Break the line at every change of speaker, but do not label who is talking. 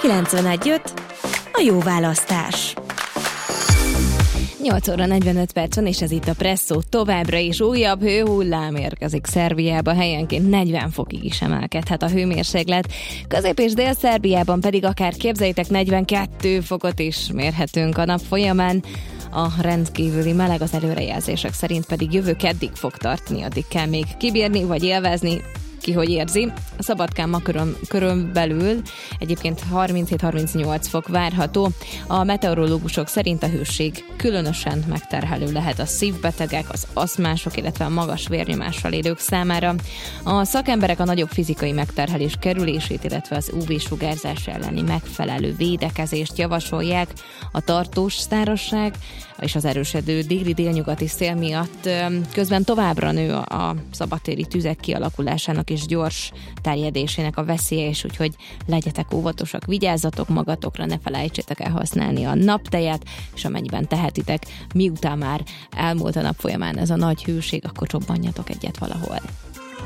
91.5. A jó választás. 8 óra 45 perc van, és ez itt a Presszó. Továbbra is újabb hőhullám érkezik Szerbiába, helyenként 40 fokig is emelkedhet a hőmérséklet. Közép- és Dél-Szerbiában pedig akár képzeljétek 42 fokot is mérhetünk a nap folyamán. A rendkívüli meleg az előrejelzések szerint pedig jövő keddig fog tartani, addig kell még kibírni vagy élvezni, ki hogy érzi. A Szabadkán ma körülbelül egyébként 37-38 fok várható. A meteorológusok szerint a hőség különösen megterhelő lehet a szívbetegek, az aszmások, illetve a magas vérnyomással élők számára. A szakemberek a nagyobb fizikai megterhelés kerülését, illetve az UV-sugárzás elleni megfelelő védekezést javasolják. A tartós szárazság és az erősödő déli-délnyugati szél miatt közben továbbra nő a szabadtéri tüzek kialakulásának és gyors terjedésének a veszélye, és úgyhogy legyetek óvatosak, vigyázzatok magatokra, ne felejtsétek el használni a naptejet, és amennyiben tehetitek, miután már elmúlt a nap folyamán ez a nagy hőség, akkor csobbanjatok egyet valahol.